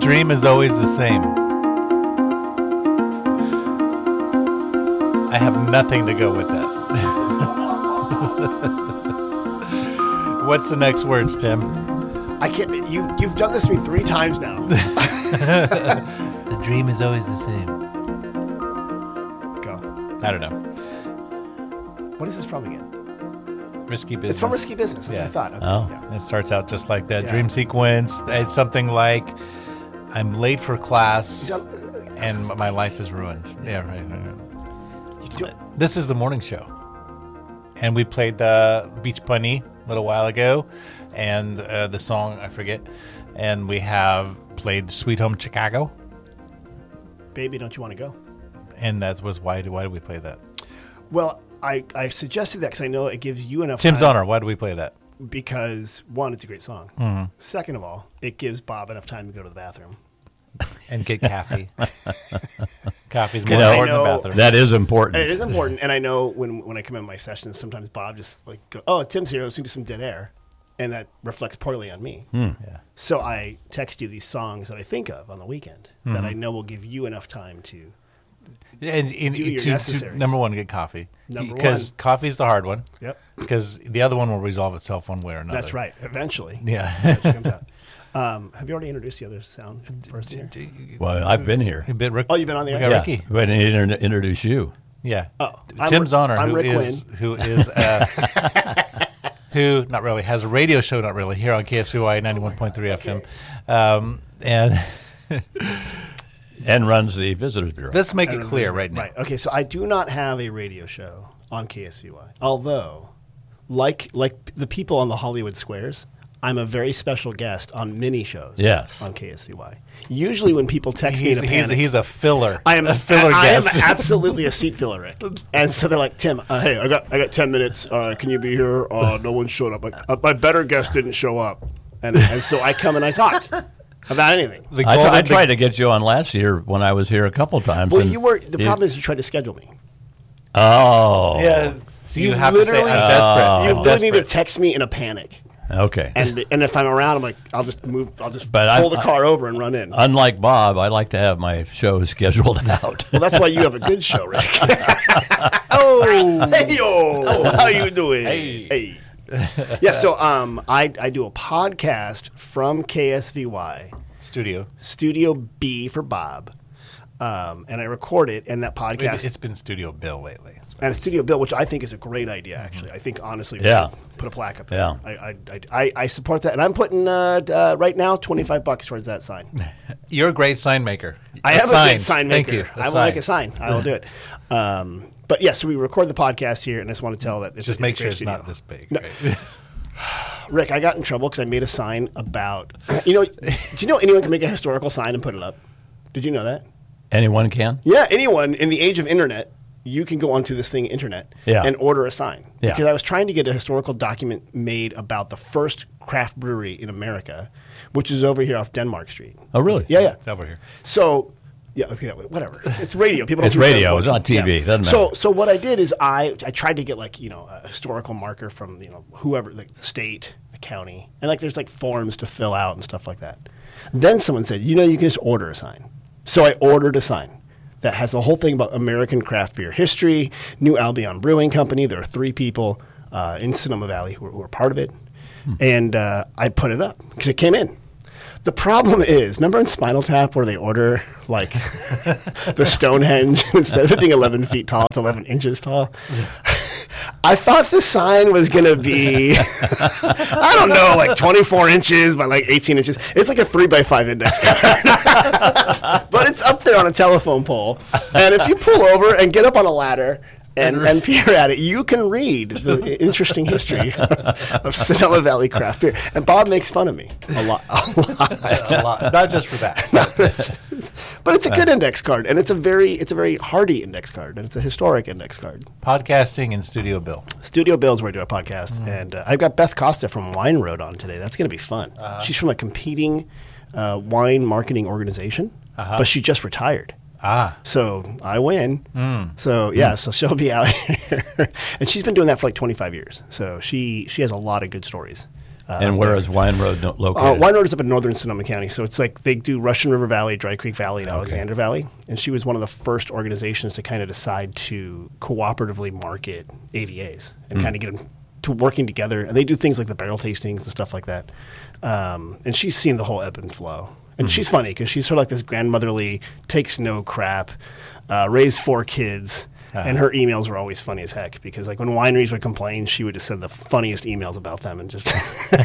dream is always the same. I have nothing to go with that. What's the next words, Tim? I can't. You've done this to me 3 times now. The dream is always the same. Go. I don't know. What is this from again? Risky Business. It's from Risky Business. That's Yeah. what I thought. Okay, Oh. yeah. It starts out just like that. Yeah. Dream sequence. It's something like, I'm late for class and my life is ruined. Yeah, right. This is the morning show. And we played the Beach Bunny a little while ago. And the song, I forget. And we have played Sweet Home Chicago. Baby, don't you want to go? And that was why did we play that? Well, I suggested that because I know it gives you enough Tim's time. Honor, why did we play that? Because, one, it's a great song. Mm-hmm. Second of all, it gives Bob enough time to go to the bathroom. And get coffee. Coffee's You more know, important than I know- bathroom. That is important. And it is important. And I know when I come in my sessions, sometimes Bob just like, go, oh, Tim's here, let's do some dead air. And that reflects poorly on me. Yeah. So I text you these songs that I think of on the weekend that I know will give you enough time to. And Do your necessaries. number one, get coffee. Number Because one. coffee's the hard one. Yep. Because the other one will resolve itself one way or another. That's right. Eventually. Yeah. It comes out. Have you already introduced the other sound person here? Well, I've been here. A bit Rick. Oh, you've been on the We air? got Ricky. But I need to introduce you. Yeah. Oh, I'm Tim's Rick- Honor, I'm who Rick is who not really has a radio show, not really here on KSVY 91.3 FM, And runs the Visitors Bureau. let's make it clear right now. Right. Okay. So I do not have a radio show on KSVY. Although, like the people on the Hollywood Squares, I'm a very special guest on mini shows. Yes. On KSVY. Usually, when people text me in a panic, He's a filler. I am a filler I am guest. absolutely a seat filler, Rick. And so they're like, Tim, hey, I got 10 minutes. Can you be here? No one showed up. My better guest didn't show up, and so I come and I talk about anything. The I golden- tried to get you on last year when I was here a couple times. Well, and you were. The problem is you tried to schedule me. Oh. Yeah. So you You have to say, I'm literally- desperate. You I'm literally need to desperate. text me in a panic. Okay. And if I'm around, I'm like, I'll just move. I'll just But pull the car over and run in. Unlike Bob, I like to have my shows scheduled out. Well, that's why you have a good show, Rick. Oh, hey yo, how you doing? Hey. Yeah, so I do a podcast from KSVY, Studio. Studio B for Bob, and I record it. And that podcast, It's been Studio Bill lately. and Studio Bill, which I think is a great idea. Actually, I think honestly, we Yeah. should put a plaque up there. Yeah. I support that, and I'm putting right now $25 towards that sign. You're a great sign maker. I am a good sign maker. Thank you. I will make a sign. I will do it. But yeah, so we record the podcast here, and I just want to tell that Just a make great sure it's studio. not this big. No. Right? Rick, I got in trouble because I made a sign about. Do you know anyone can make a historical sign and put it up? Did you know that? Anyone can? Yeah, anyone in the age of internet, you can go onto this thing, internet, Yeah. and order a sign. Yeah. Because I was trying to get a historical document made about the first craft brewery in America, which is over here off Denmark Street. Oh, really? Yeah, yeah. It's over here. So, yeah, okay, whatever. It's radio. People don't It's see what radio. I'm It's on watching. TV. Doesn't So, matter. so what I did is I tried to get a historical marker from whoever, like the state, the county, and there's forms to fill out and stuff like that. Then someone said, you can just order a sign. So I ordered a sign that has the whole thing about American craft beer history, New Albion Brewing Company. There are 3 people in Sonoma Valley who are part of it, and I put it up because it came in. The problem is, remember in Spinal Tap where they order the Stonehenge, instead of it being 11 feet tall, it's 11 inches tall? I thought the sign was going to be, I don't know, 24 inches by 18 inches. It's like a 3x5 index card. But it's up there on a telephone pole. And if you pull over and get up on a ladder and peer at it, you can read the interesting history of Sonoma Valley craft beer. And Bob makes fun of me a lot. That's a lot. Not just for that. But it's a good index card, and it's a very hardy index card, and it's a historic index card. Podcasting and Studio Bill. Studio Bill's where I do a podcast, and I've got Beth Costa from Wine Road on today. That's going to be fun. She's from a competing wine marketing organization, but she just retired. So I win. So yeah, so she'll be out here, and she's been doing that for 25 years. So she has a lot of good stories. And where is Wine Road located? Wine Road is up in northern Sonoma County. So it's like they do Russian River Valley, Dry Creek Valley, and Alexander Valley. And she was one of the first organizations to kind of decide to cooperatively market AVAs and kind of get them to working together. And they do things like the barrel tastings and stuff like that. And she's seen the whole ebb and flow. And she's funny because she's sort of like this grandmotherly, takes no crap, raised 4 kids. And her emails were always funny as heck because, like, when wineries would complain, she would just send the funniest emails about them and just.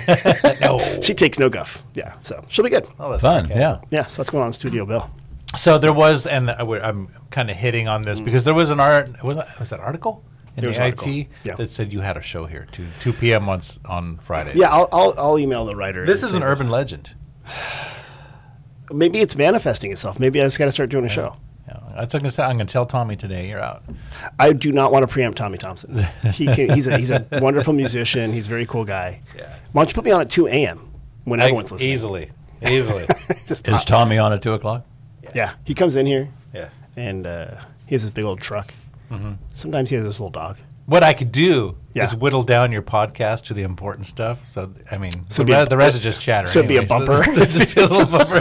She takes no guff. Yeah, so she'll be good. Oh, that's fun. Yeah. Yeah, so that's going on in Studio Bill. So there was, and I'm kind of hitting on this because there was an was that article in the IT that said you had a show here 2 p.m. on Friday. Yeah, I'll email the writer. This is an urban legend. Maybe it's manifesting itself. Maybe I just got to start doing a show. Yeah, that's what I'm going to say. I'm going to tell Tommy today. You're out. I do not want to preempt Tommy Thompson. He's a wonderful musician. He's a very cool guy. Yeah. Why don't you put me on at 2 a.m. when everyone's listening? Easily. Is Tommy on at 2 o'clock? Yeah, he comes in here. Yeah, and he has this big old truck. Mm-hmm. Sometimes he has this little dog. What I could do is whittle down your podcast to the important stuff. So, I mean, the rest is just chatter. So it'd be a bumper. Just be a little bumper.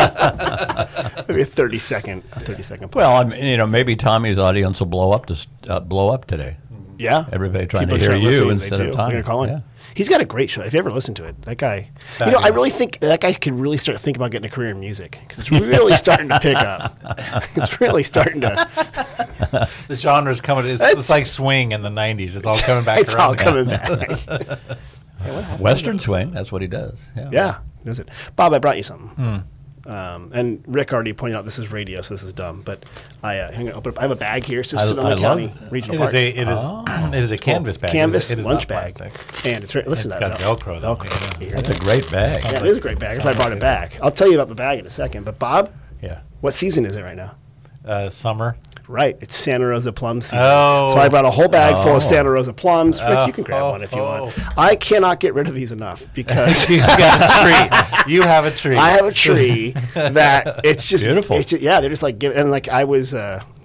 Maybe a 30-second part. Well, maybe Tommy's audience will blow up today. Yeah. Everybody trying to hear you instead of Tommy. We're gonna call in. Yeah. He's got a great show. If you ever listen to it, that guy. I really think that guy could really start to think about getting a career in music because it's really starting to pick up. It's really starting to. The genre's coming. It's like swing in the '90s. It's all coming back. It's all coming back. Western swing. That's what he does. Yeah, he does it. Bob, I brought you something. And Rick already pointed out this is radio, so this is dumb. But I have a bag here. It's just Sonoma County Regional Park. It is a canvas bag. Canvas it is lunch bag. And it's listen to that. It's got Velcro. That's a great bag. Yeah, it is a great bag. That's why I brought it back. I'll tell you about the bag in a second. But Bob, what season is it right now? Summer. Right, it's Santa Rosa plum season. Oh. So I brought a whole bag full of Santa Rosa plums. Rick, you can grab one if you want. I cannot get rid of these enough because he's got a tree. You have a tree. I have a tree that it's just beautiful. It's they're just like and like I was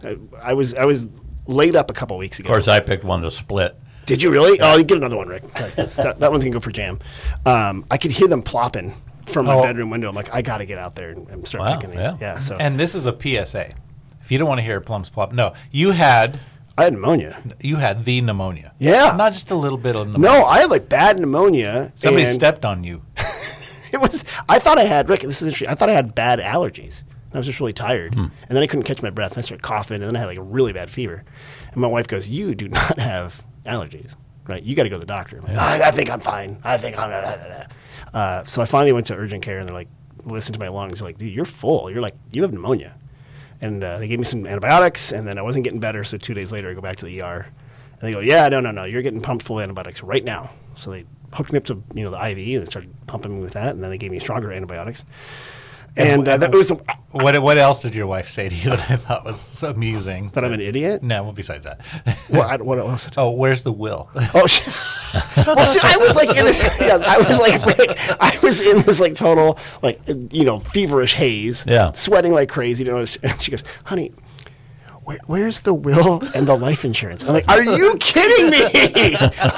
laid up a couple weeks ago. Of course, I picked one to split. Did you really? Oh, you get another one, Rick. That one's gonna go for jam. I could hear them plopping from my bedroom window. I'm like, I got to get out there and start picking these. Yeah. So and this is a PSA. If you don't want to hear plums plop, no, I had pneumonia. You had the pneumonia. Yeah. Not just a little bit of pneumonia. No, I had like bad pneumonia. Somebody stepped on you. I thought I had, Rick, this is interesting. I thought I had bad allergies. I was just really tired. And then I couldn't catch my breath. I started coughing, and then I had like a really bad fever. And my wife goes, you do not have allergies, right? You got to go to the doctor. I'm like, I think I'm fine. I think I'm... So I finally went to urgent care, and they're like, listen to my lungs. They're like, dude, you're full. You're like, you have pneumonia. And they gave me some antibiotics, and then I wasn't getting better, so 2 days later I go back to the ER. And they go, no, you're getting pumped full of antibiotics right now. So they hooked me up to the IV, and they started pumping me with that, and then they gave me stronger antibiotics. And that was what else did your wife say to you that I thought was so amusing? That I'm an idiot? No, well, besides that. What else? Oh, where's the will? Oh, well, see, I was like in this. Yeah, I was in this like total feverish haze. Yeah, sweating like crazy. And she goes, "Honey, where's the will and the life insurance?" I'm like, "Are you kidding me?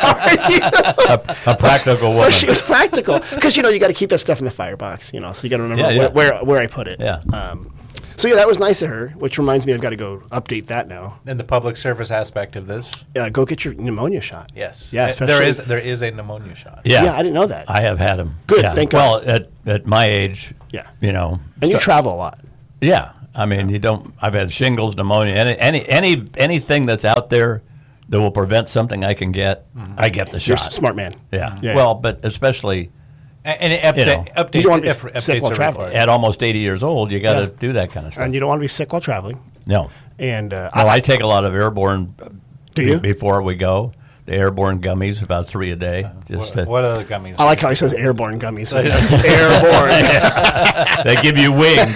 A practical woman." Well, she was practical because you got to keep that stuff in the firebox. So you got to remember where I put it. Yeah. So yeah, that was nice of her, which reminds me I've got to go update that now. And the public service aspect of this. Go get your pneumonia shot. Yes. Yeah, there is a pneumonia shot. Yeah, I didn't know that. I have had them. Good, thank God. Well, at my age, And you travel a lot. Yeah. I mean, you don't. I've had shingles, pneumonia, anything that's out there that will prevent something I can get. I get the shot. You're a smart man. Yeah. Well, but especially, and updates. You don't want to be updates sick while traveling. At almost 80 years old, you got to do that kind of stuff. And you don't want to be sick while traveling. No. And I take a lot do you? Before we go. The airborne gummies, about 3 a day. What are the gummies? I like how he says airborne gummies. So it's airborne. They give you wings.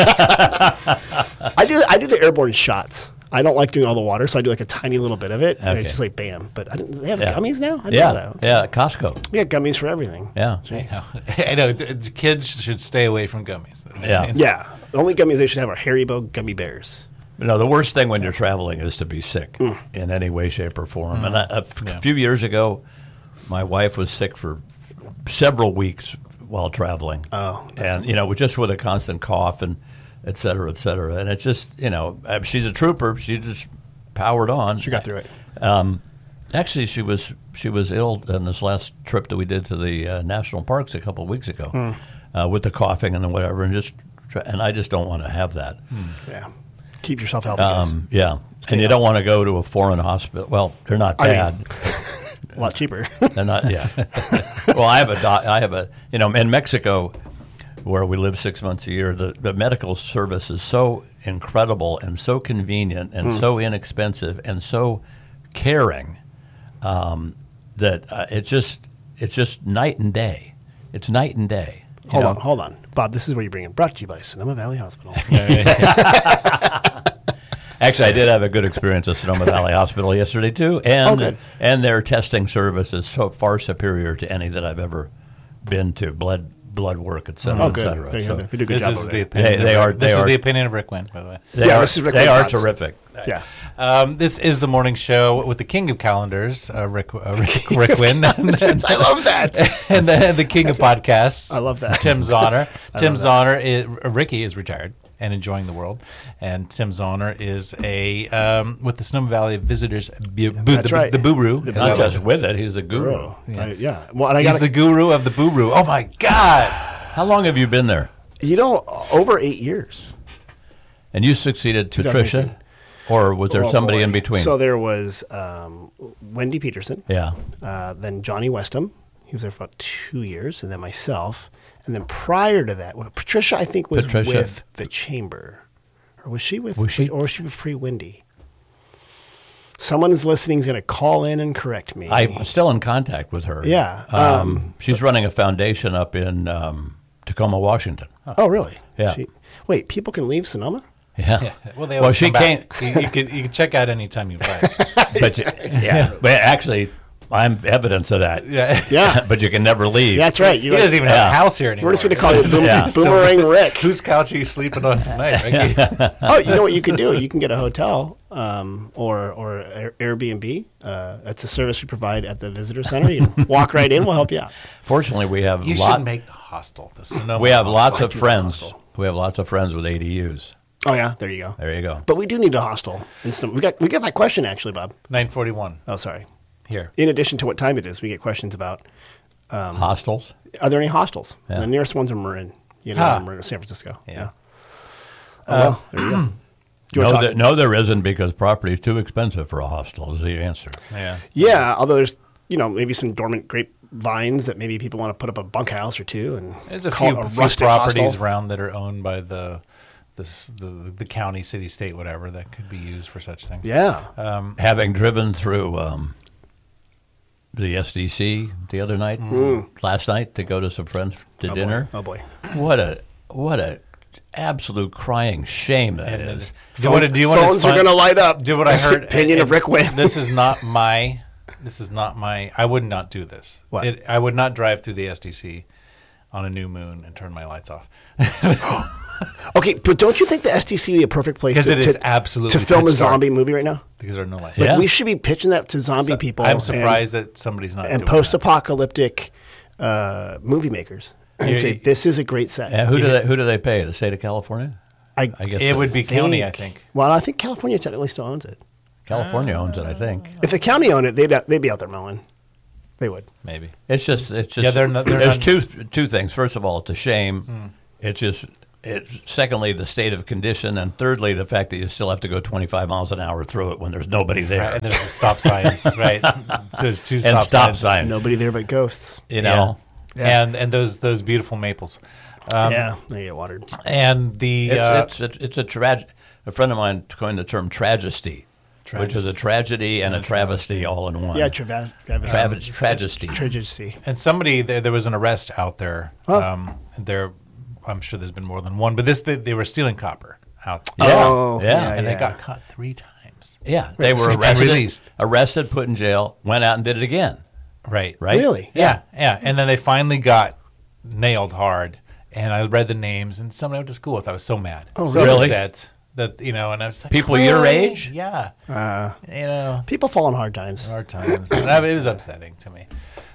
I do the airborne shots. I don't like doing all the water, so I do like a tiny little bit of it, and it's just like bam. But they have gummies now? I didn't know that. Yeah, Costco. We got gummies for everything. Yeah. I know. Kids should stay away from gummies. Yeah. The only gummies they should have are Haribo gummy bears. No, the worst thing when you're traveling is to be sick in any way, shape, or form. And a few years ago, my wife was sick for several weeks while traveling. Oh, and just with a constant cough and et cetera, et cetera. And it's just she's a trooper. She just powered on. She got through it. Actually, she was ill in this last trip that we did to the national parks a couple of weeks ago with the coughing and whatever, and I just don't want to have that. Yeah, keep yourself healthy. Guys. Yeah, and you don't want to go to a foreign hospital. Well, they're not bad. A lot cheaper. They're not. Yeah. Well, I have a in Mexico, where we live 6 months a year. The medical service is so incredible and so convenient and so inexpensive and so caring. That it's just night and day. It's night and day. Hold on, Bob. This is where you bring it. Brought to you by Sonoma Valley Hospital. Actually, I did have a good experience at Sonoma Valley Hospital yesterday too, and their testing service is so far superior to any that I've ever been to. Blood work, et cetera, et cetera. They do a good job over there. This is the opinion of Rick Wynn, by the way. This is Rick They Wynn's are thoughts. terrific. Yeah. This is the morning show with the king of calendars, Rick Wynn. I love that. And the king of podcasts. I love that. Tim Zahner. Tim Zahner is Ricky is retired and enjoying the world, and Tim Zahner is with the Sonoma Valley Visitors That's right. the Boo-Roo. Not just with it, he's a guru. Oh, yeah. Well, and He's the guru of the Boo-Roo. Oh my God! How long have you been there? Over 8 years. And you succeeded Patricia, 2018. or was there somebody in boy. between? So there was Wendy Peterson. Yeah. Then Johnny Westham. He was there for about 2 years, and then myself. And then prior to that, Patricia, I think, was with the Chamber. Or was she with? Was she? Or was she with pre-Wendy? Someone who's listening is going to call in and correct me. I'm still in contact with her. Yeah. She's running a foundation up in Tacoma, Washington. Oh, really? Yeah. Wait, people can leave Sonoma? Yeah. Well, they always she come back. came. You can check out anytime you like. But but actually, I'm evidence of that. Yeah. Yeah. But you can never leave. That's right. He doesn't even have a house here anymore. We're just going to call you Yeah. Boomerang Rick. Whose couch are you sleeping on tonight, Ricky? Oh, you know what you can do? You can get a hotel or Airbnb. That's a service we provide at the visitor center. You can walk right in. We'll help you out. Fortunately, we have You should make the hostel. The Sonoma we have hostel. lots of do the friends. hostel. We have lots of friends with ADUs. Oh yeah, there you go. There you go. But we do need a hostel. We got that question actually, Bob. 941 Oh, sorry. here. In addition to what time it is, we get questions about Hostels. are there any hostels? Yeah. The nearest ones are Marin. Marin, San Francisco. Yeah. Oh, well, there you go. Do you want to talk? No, there isn't, because property is too expensive for a hostel. Is the answer? Yeah. Yeah, although there's maybe some dormant grapevines that maybe people want to put up a bunkhouse or two and There's a call few, it few rustic properties hostel. around that are owned by the county, city, state, whatever, that could be used for such things. Yeah. Having driven through the SDC the other night, last night, to go to some friends to dinner. Oh boy. What a absolute crying shame that is. Do you want Phones are going to light up. Do what I That's the heard. opinion of Rick Wynn. This is not my. I would not do this. What? I would not drive through the SDC on a new moon and turn my lights off. Okay, but don't you think the SDC would be a perfect place Because it is absolutely to film a pitch dark. zombie movie right now? Because there are no lights. Like Yeah. we should be pitching that to zombie people. I'm surprised that somebody's not and doing post-apocalyptic movie makers and Yeah, say this is a great set. Who do they pay? The state of California? I guess that. It would be county, I think. Well, I think California technically still owns it. California owns it, I think. If the county owned it, they'd be out there mowing. They would. Maybe. It's just. Yeah, they're there's not- two things. First of all, it's a shame. It's secondly the state of condition, and thirdly the fact that you still have to go 25 miles an hour through it when there's nobody there. Right, and there's the stop signs, right? There's two And stop signs. Nobody there but ghosts. You know. Yeah. And those beautiful maples. Yeah, they get watered. And the It's a tragedy. A friend of mine coined the term tragesty, which is a tragedy and a travesty all in one. Yeah, Tragesty. Tragedy. and somebody there was an arrest out there. There, I'm sure there's been more than one, but they were stealing copper out. Yeah. Oh, Yeah. And they got caught 3 times. Yeah, they were And arrested, released. put in jail, went out and did it again. Right. Right? Really? Yeah. And then they finally got nailed hard. And I read the names, and somebody I went to school with. I was so mad. Oh, so really? upset that and I was like, People your "Really?" age? Yeah. Uh, You know, people fall on hard times. hard times. And it was upsetting to me.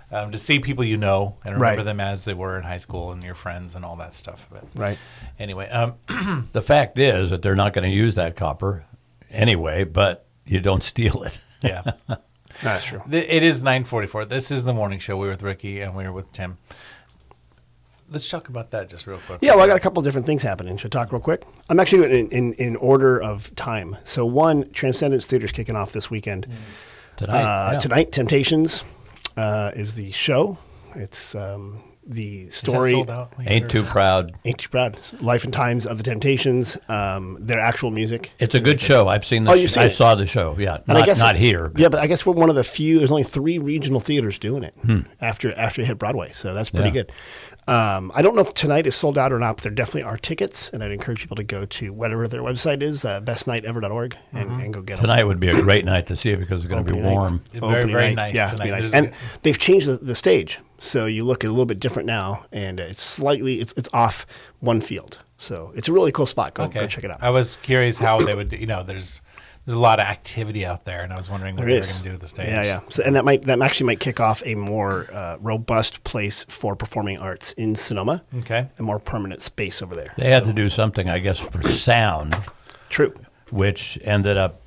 to see people you know and remember Right. them as they were in high school and your friends and all that stuff. But Right. anyway, The fact is that they're not going to use that copper anyway, but you don't steal it. yeah. That's true. It is 9:44. This is the morning show. We were with Ricky and we were with Tim. Let's talk about that just real quick. Yeah, well, I got a couple different things happening. Should I talk real quick? I'm actually doing it in order of time. So one, Transcendence Theater's kicking off this weekend. Tonight. Tonight, Temptations is the show. It's the Is that story. sold out? Ain't Too Proud. Ain't Too Proud. Life and Times of the Temptations. Their actual music. It's a good show. I've seen the you've seen I it? saw the show. Yeah, And I not, guess not it's- here. Yeah, but I guess we're one of the few. There's only 3 regional theaters doing it after it hit Broadway, so that's pretty Yeah. good. I don't know if tonight is sold out or not, but there definitely are tickets, and I'd encourage people to go to whatever their website is, bestnighthever.org, and go get them. Tonight would be a great night to see it because it's going to be Opening night. warm. Very, Opening very night. nice Yeah, it's tonight. gonna be nice. There's- And they've changed the stage, so you look a little bit different now, and it's slightly it's off one field. So it's a really cool spot. Go check it out. I was curious how they would do. There's a lot of activity out there, and I was wondering what There they were is. going to do with the stage. Yeah. So, and that actually might kick off a more robust place for performing arts in Sonoma. Okay. A more permanent space over there. They had to do something, I guess, for sound, True. which ended up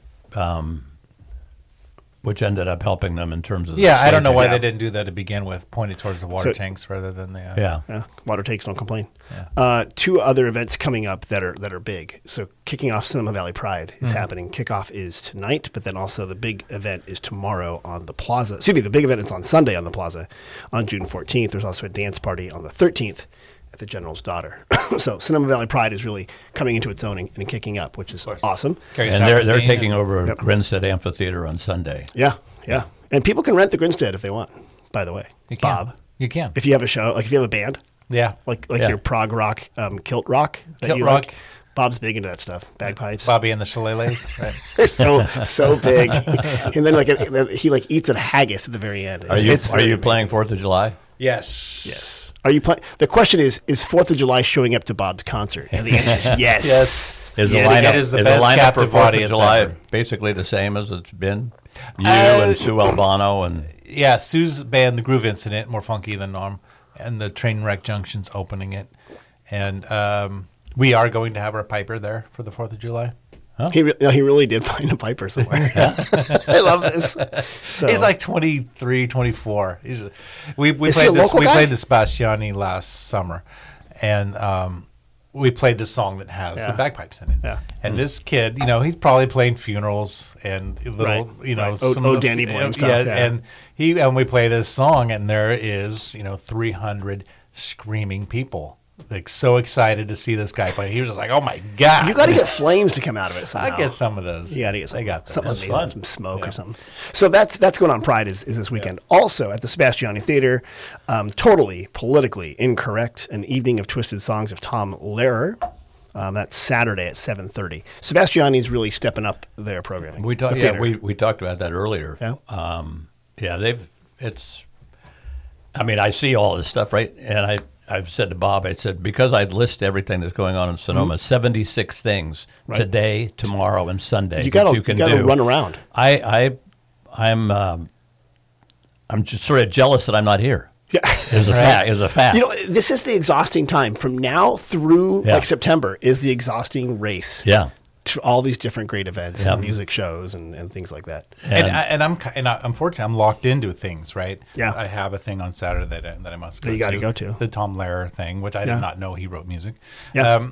helping them in terms of the Yeah, I don't know staging. why Yeah. they didn't do that to begin with, pointed towards the water So- tanks rather than the. Yeah. Yeah, water takes, don't complain. 2 other events coming up that are big. So kicking off Sonoma Valley Pride is happening. Kickoff is tonight, but then also the big event is tomorrow on the Plaza. Excuse me, the big event is on Sunday on the Plaza on June 14th. There's also a dance party on the 13th at the General's Daughter. So Sonoma Valley Pride is really coming into its own and kicking up, which is awesome. Curious And how they're it's being- taking over Yep. Grinstead Amphitheater on Sunday. Yeah. And people can rent the Grinstead if they want, by the way. You can. Bob. You can. If you have a show, like if you have a band, Yeah. like Yeah. your prog rock, kilt rock that Kilt you rock. like. Bob's big into that stuff. Bagpipes. Bobby and the Shillelaghs. Right. They're so big. And then he eats a haggis at the very end. Are It's you very playing amazing. 4th of July? Yes. Yes. Are you playing? The question is 4th of July showing up to Bob's concert? And the answer is yes. Yes. Is the Yeah, lineup, that is the is best the lineup for captive 4th of audience July ever. basically the same as it's been? You and Sue Albano and Yeah, Sue's band, The Groove Incident, more funky than Norm, and the Trainwreck Junction's opening it. And we are going to have our piper there for the 4th of July. He really did find a piper somewhere. I love this. So, He's like 23, 24. We Is he a played this. local We guy? played the Spastiani last summer, and we played this song that has Yeah. the bagpipes in it. Yeah. And this kid, he's probably playing funerals and little, Right, right. some of the- Danny Boy and stuff, Yeah, yeah. and we play this song, and there is 300 screaming people. Like so excited to see this guy play. He was just like, "Oh my god!" you got to get flames to come out of it somehow. I get some of those. You got to get some. They got those. something That's amazing, fun. some smoke Yeah. or something. So that's going on. Pride is this weekend. Also at the Sebastiani Theater, totally politically incorrect. An evening of twisted songs of Tom Lehrer. That's Saturday at 7:30. Sebastiani's really stepping up their programming. we talked. The Yeah, theater. we talked about that earlier. Yeah. I see all this stuff, right? And I've said to Bob, I said, because I'd list everything that's going on in Sonoma, 76 things Right. today, tomorrow, and Sunday you that got you can to do. run around. I'm just sort of jealous that I'm not here. Yeah. Is a fact. This is the exhausting time. From now through Yeah. September is the exhausting race. Yeah. To all these different great events Yeah. and music shows and things like that. Unfortunately, I'm locked into things, right? Yeah. I have a thing on Saturday that I must go That you gotta go to. the Tom Lehrer thing, which I Yeah. did not know he wrote music. Yeah.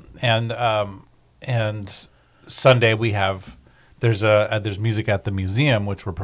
And Sunday we have there's music at the museum, which we're